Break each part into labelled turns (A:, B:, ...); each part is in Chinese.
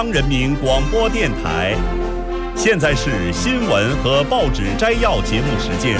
A: 人民广播电台，现在是新闻和报纸摘要节目时间。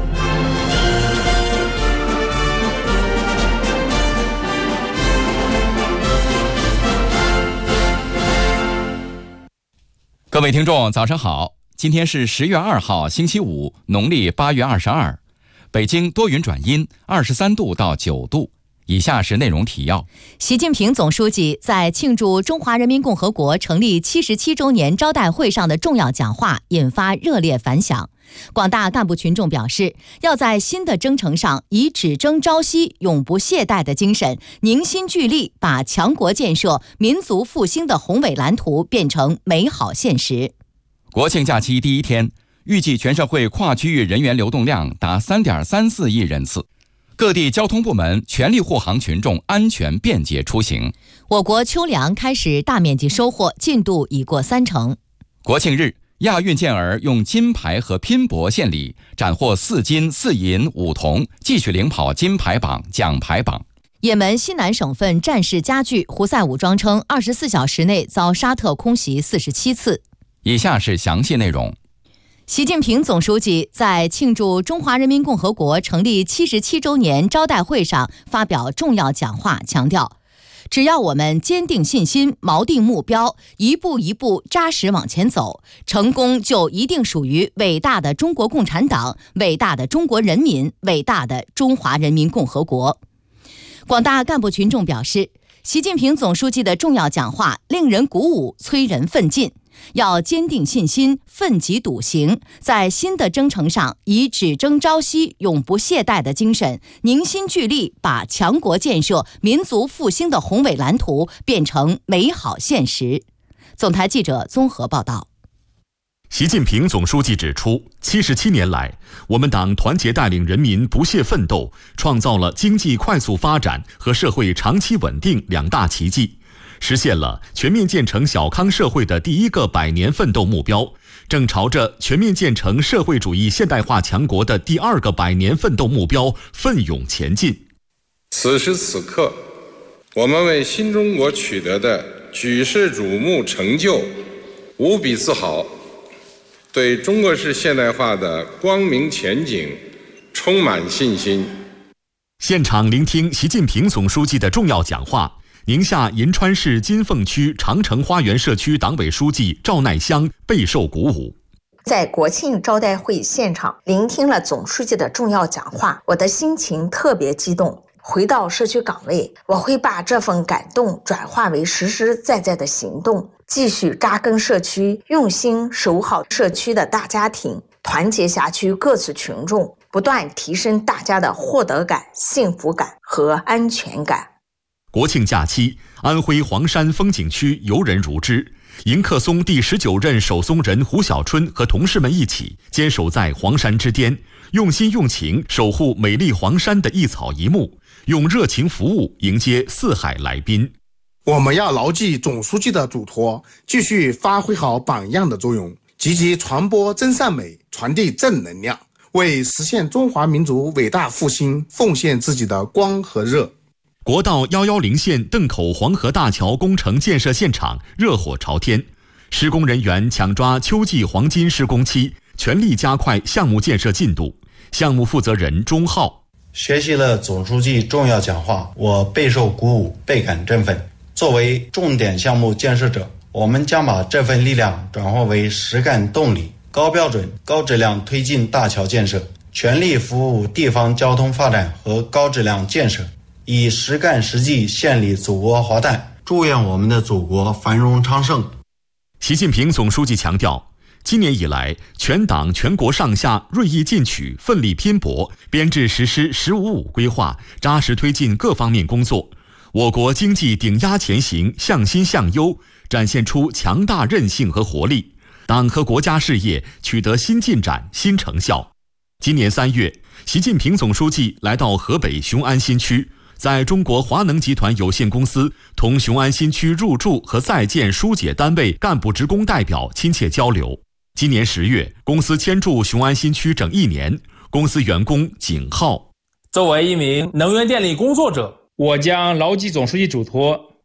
B: 各位听众，早上好！今天是10月2号，星期五，农历8月22。北京多云转阴，23度到9度。以下是内容提要：
C: 习近平总书记在庆祝中华人民共和国成立77周年招待会上的重要讲话引发热烈反响。广大干部群众表示，要在新的征程上以只争朝夕、永不懈怠的精神，凝心聚力，把强国建设、民族复兴的宏伟蓝图变成美好现实。
B: 国庆假期第一天，预计全社会跨区域人员流动量达3.34亿人次。各地交通部门全力护航群众安全便捷出行。
C: 我国秋粮开始大面积收获，进度已过30%。
B: 国庆日，亚运健儿用金牌和拼搏献礼，斩获4金4银5铜，继续领跑金牌榜、奖牌榜。
C: 也门西南省份战事加剧，胡塞武装称24小时内遭沙特空袭47次。
B: 以下是详细内容。
C: 习近平总书记在庆祝中华人民共和国成立77周年招待会上发表重要讲话，强调，只要我们坚定信心、锚定目标，一步一步扎实往前走，成功就一定属于伟大的中国共产党、伟大的中国人民、伟大的中华人民共和国。广大干部群众表示，习近平总书记的重要讲话令人鼓舞，催人奋进。要坚定信心，奋楫笃行，在新的征程上以只争朝夕、永不懈怠的精神，凝心聚力，把强国建设、民族复兴的宏伟蓝图变成美好现实。总台记者综合报道。
D: 习近平总书记指出，77年来，我们党团结带领人民不懈奋斗，创造了经济快速发展和社会长期稳定2大奇迹，实现了全面建成小康社会的第一个100年奋斗目标，正朝着全面建成社会主义现代化强国的第2个100年奋斗目标奋勇前进。
E: 此时此刻，我们为新中国取得的举世瞩目成就无比自豪，对中国式现代化的光明前景充满信心。
D: 现场聆听习近平总书记的重要讲话，宁夏银川市金凤区长城花园社区党委书记赵乃香备受鼓舞。
F: 在国庆招待会现场聆听了总书记的重要讲话，我的心情特别激动。回到社区岗位，我会把这份感动转化为实实在在的行动，继续扎根社区，用心守好社区的大家庭，团结辖区各次群众，不断提升大家的获得感、幸福感和安全感。
D: 国庆假期，安徽黄山风景区游人如织。迎客松第19任守松人胡小春和同事们一起坚守在黄山之巅，用心用情守护美丽黄山的一草一木，用热情服务迎接四海来宾。
G: 我们要牢记总书记的嘱托，继续发挥好榜样的作用，积极传播真善美，传递正能量，为实现中华民族伟大复兴奉献自己的光和热。
D: 国道110线邓口黄河大桥工程建设现场热火朝天，施工人员抢抓秋季黄金施工期，全力加快项目建设进度。项目负责人钟浩：
H: 学习了总书记重要讲话，我备受鼓舞，倍感振奋。作为重点项目建设者，我们将把这份力量转化为实干动力，高标准、高质量推进大桥建设，全力服务地方交通发展和高质量建设，以实干实际献礼祖国华诞，祝愿我们的祖国繁荣昌盛。
D: 习近平总书记强调，今年以来，全党全国上下锐意进取，奋力拼搏，编制实施“15+5”规划，扎实推进各方面工作。我国经济顶压前行，向新向优，展现出强大韧性和活力，党和国家事业取得新进展、新成效。今年3月，习近平总书记来到河北雄安新区，在中国华能集团有限公司同雄安新区入驻和在建疏解单位干部职工代表亲切交流。今年10月，公司迁驻雄安新区整1年，公司员工景浩：
I: 作为一名能源电力工作者，我将牢记总书记嘱托，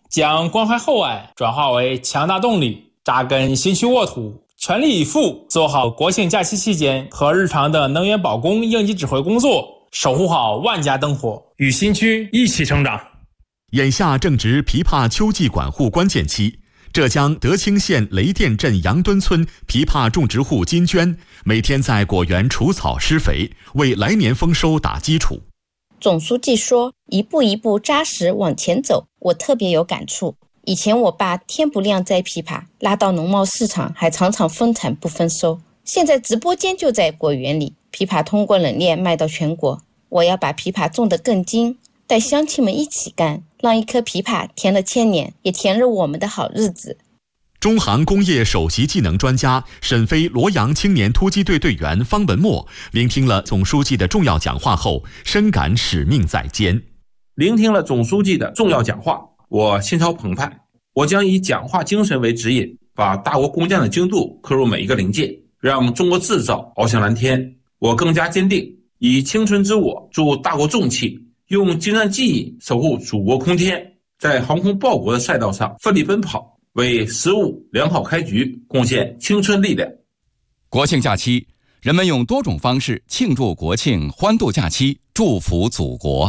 I: 将关怀厚爱转化为强大动力，扎根新区沃土，全力以赴做好国庆假期期间和日常的能源保供应急指挥工作，守护好万家灯火，与新区一起成长。
D: 眼下正值枇杷秋季管护关键期，浙江德清县雷店镇杨墩村枇杷种植户金娟每天在果园除草施肥，为来年丰收打基础。
J: 总书记说，一步一步扎实往前走，我特别有感触。以前我爸天不亮摘枇杷，拉到农贸市场还常常分产不分收。现在直播间就在果园里，枇杷通过冷链卖到全国。我要把枇杷种得更精，带乡亲们一起干，让一颗枇杷甜了1000年，也甜了我们的好日子。
D: 中航工业首席技能专家、沈飞罗阳青年突击队队员方文墨聆听了总书记的重要讲话后，深感使命在肩。
K: 聆听了总书记的重要讲话，我心潮澎湃。我将以讲话精神为指引，把大国工匠的精度刻入每一个零件，让中国制造翱翔蓝天。我更加坚定，以青春之我助大国重器，用精湛技艺守护祖国空天，在航空报国的赛道上奋力奔跑，为15良好开局贡献青春力量。
B: 国庆假期，人们用多种方式庆祝国庆，欢度假期，祝福祖国。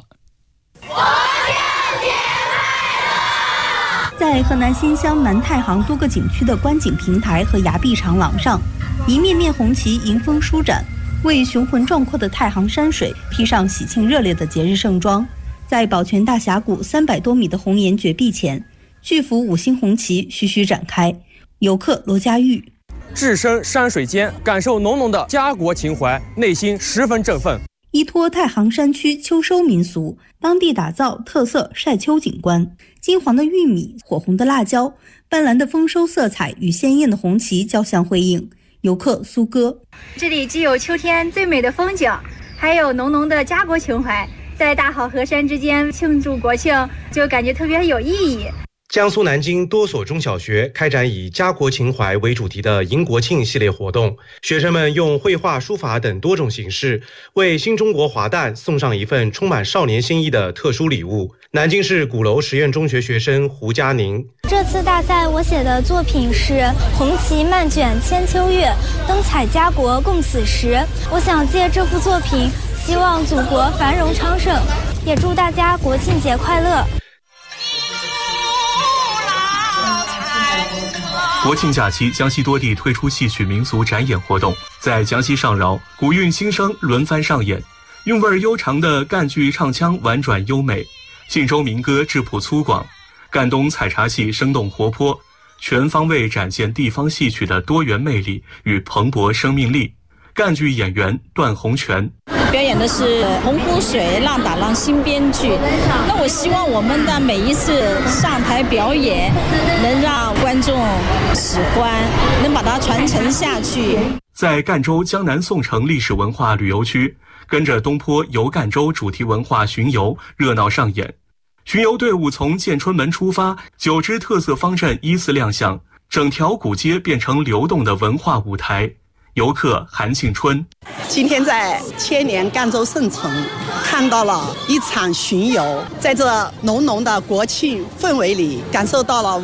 L: 在河南新乡南太行多个景区的观景平台和崖壁长廊上，一面面红旗迎风舒展，为雄浑壮阔的太行山水披上喜庆热烈的节日盛装。在宝泉大峡谷300多米的红岩绝壁前，巨幅5星红旗徐徐展开。游客罗家玉：
M: 置身山水间，感受浓浓的家国情怀，内心十分振奋。
L: 依托太行山区秋收民俗，当地打造特色晒秋景观，金黄的玉米，火红的辣椒，斑斓的丰收色彩与鲜艳的红旗交相辉映。游客苏哥：
N: 这里既有秋天最美的风景，还有浓浓的家国情怀，在大好河山之间庆祝国庆，就感觉特别有意义。
O: 江苏南京多所中小学开展以家国情怀为主题的迎国庆系列活动，学生们用绘画、书法等多种形式，为新中国华诞送上一份充满少年心意的特殊礼物。南京市鼓楼实验中学学生胡佳宁：
P: 这次大赛我写的作品是《红旗漫卷千秋月，灯彩家国共此时》。我想借这幅作品，希望祖国繁荣昌盛，也祝大家国庆节快乐。
Q: 国庆假期，江西多地推出戏曲民俗展演活动。在江西上饶，古韵新声轮番上演，韵味悠长的赣剧唱腔婉转优美，信州民歌质朴粗犷，赣东采茶戏生动活泼，全方位展现地方戏曲的多元魅力与蓬勃生命力。赣剧演员段洪泉
R: 表演的是洪湖水浪打浪新编剧，那我希望我们的每一次上台表演能让观众喜欢，能把它传承下去。
Q: 在赣州江南宋城历史文化旅游区，跟着东坡游赣州主题文化巡游热闹上演。巡游队伍从建春门出发，9支特色方阵依次亮相，整条古街变成流动的文化舞台。游客韩庆春：
S: 今天在千年赣州圣城看到了一场巡游，在这浓浓的国庆氛围里，感受到了